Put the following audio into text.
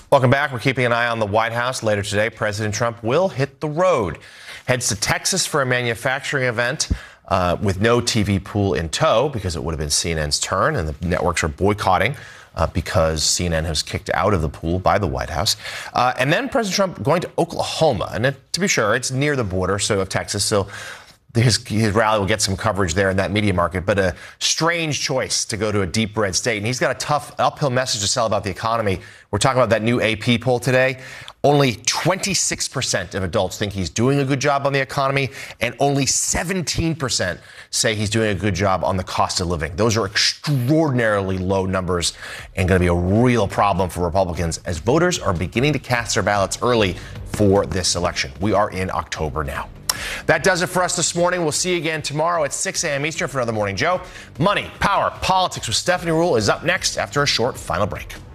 Welcome back. We're keeping an eye on the White House. Later today, President Trump will hit the road. Heads to Texas for a manufacturing event with no TV pool in tow because it would have been CNN's turn, and the networks are boycotting because CNN has kicked out of the pool by the White House. And then President Trump going to Oklahoma. And to be sure, it's near the border of Texas, so his rally will get some coverage there in that media market, but a strange choice to go to a deep red state. And he's got a tough uphill message to sell about the economy. We're talking about that new AP poll today. Only 26% of adults think he's doing a good job on the economy, and only 17% say he's doing a good job on the cost of living. Those are extraordinarily low numbers and going to be a real problem for Republicans as voters are beginning to cast their ballots early for this election. We are in October now. That does it for us this morning. We'll see you again tomorrow at 6 a.m. Eastern for another Morning Joe. Money, Power, Politics with Stephanie Ruhle is up next after a short final break.